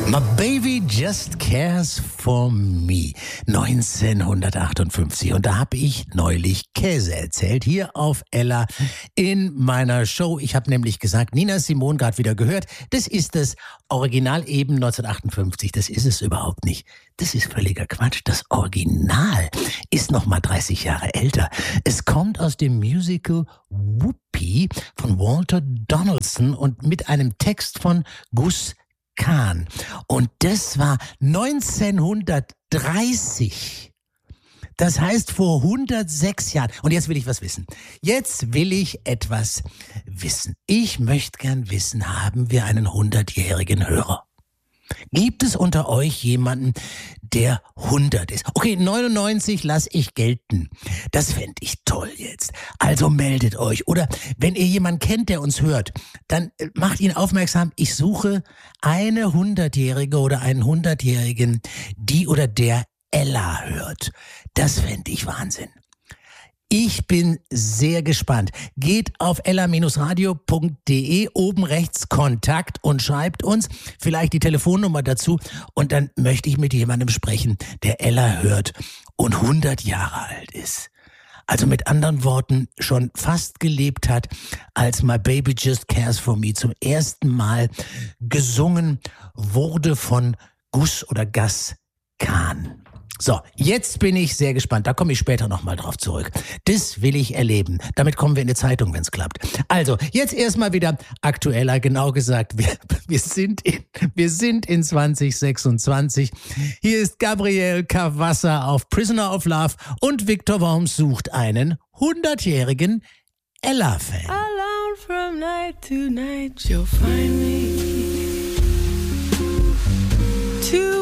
My baby just cares for me. 1958. Und da habe ich neulich Käse erzählt, hier auf Ella in meiner Show. Ich habe nämlich gesagt, Nina Simone gerade wieder gehört, das ist das Original eben 1958. Das ist es überhaupt nicht. Das ist völliger Quatsch. Das Original ist noch mal 30 Jahre älter. Es kommt aus dem Musical Whoopi von Walter Donaldson und mit einem Text von Gus Kahn. Und das war 1930. Das heißt vor 106 Jahren. Und jetzt will ich was wissen. Jetzt will ich etwas wissen. Ich möchte gern wissen, haben wir einen 100-jährigen Hörer? Gibt es unter euch jemanden, der 100 ist? Okay, 99 lasse ich gelten. Das fände ich toll jetzt. Also meldet euch. Oder wenn ihr jemanden kennt, der uns hört, dann macht ihn aufmerksam. Ich suche eine 100-Jährige oder einen 100-Jährigen, die oder der Ella hört. Das fände ich Wahnsinn. Ich bin sehr gespannt. Geht auf ella-radio.de, oben rechts Kontakt und schreibt uns vielleicht die Telefonnummer dazu und dann möchte ich mit jemandem sprechen, der Ella hört und 100 Jahre alt ist. Also mit anderen Worten schon fast gelebt hat, als My Baby Just Cares for Me zum ersten Mal gesungen wurde von Gus oder Gus Kahn. So, jetzt bin ich sehr gespannt. Da komme ich später nochmal drauf zurück. Das will ich erleben. Damit kommen wir in die Zeitung, wenn es klappt. Also, jetzt erstmal wieder aktueller. Genau gesagt, wir sind in 2026. Hier ist Gabriel Cavassa auf Prisoner of Love und Victor Worms sucht einen 100-jährigen Ella-Fan. Alone from night to night, you'll find me.